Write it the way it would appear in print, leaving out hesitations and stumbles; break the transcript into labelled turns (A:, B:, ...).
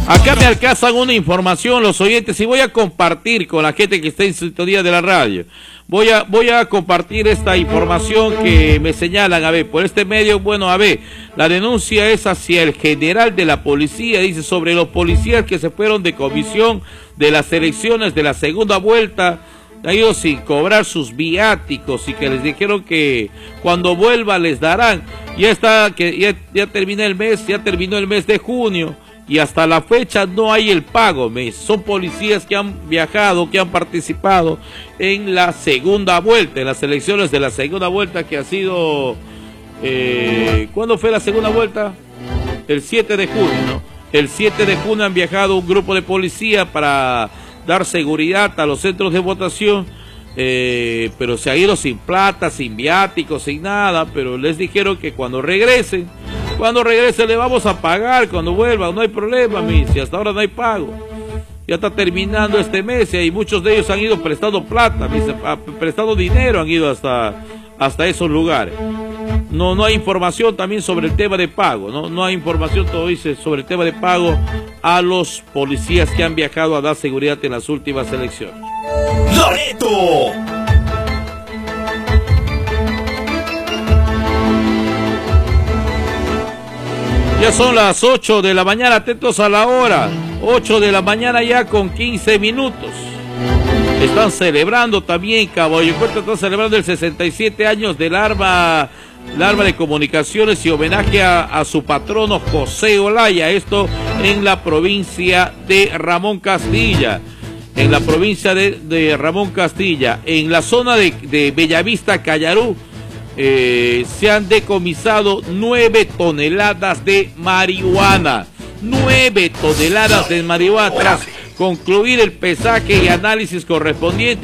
A: Acá me alcanzan una información los oyentes y voy a compartir con la gente que está en sintonía de la radio. Voy a compartir esta información que me señalan, a ver, por este medio. Bueno, a ver, la denuncia es hacia el general de la policía, dice, sobre los policías que se fueron de comisión de las elecciones de la segunda vuelta, han ido sin cobrar sus viáticos y que les dijeron que cuando vuelva les darán. Ya está, que ya terminó el mes de junio. Y hasta la fecha no hay el pago. Son policías que han viajado, que han participado en la segunda vuelta, en las elecciones de la segunda vuelta que ha sido... ¿cuándo fue la segunda vuelta? El 7 de junio, ¿no? El 7 de junio han viajado un grupo de policía para dar seguridad a los centros de votación, pero se ha ido sin plata, sin viáticos, sin nada, pero les dijeron que cuando regrese le vamos a pagar, cuando vuelva, no hay problema, si hasta ahora no hay pago. Ya está terminando este mes y muchos de ellos han ido prestando plata, prestando dinero, han ido hasta esos lugares. No hay información también sobre el tema de pago, no hay información, todo dice, sobre el tema de pago a los policías que han viajado a dar seguridad en las últimas elecciones.
B: ¡Loreto!
A: Ya son las 8 de la mañana, atentos a la hora, 8 de la mañana ya con 15 minutos. Están celebrando también, Caballo Puerto, están celebrando el 67 años del arma de comunicaciones y homenaje a su patrono José Olaya, esto en la provincia de Ramón Castilla. En la provincia de Ramón Castilla, en la zona de Bellavista, Callarú, se han decomisado 9 toneladas de marihuana. 9 toneladas de marihuana tras concluir el pesaje y análisis correspondiente.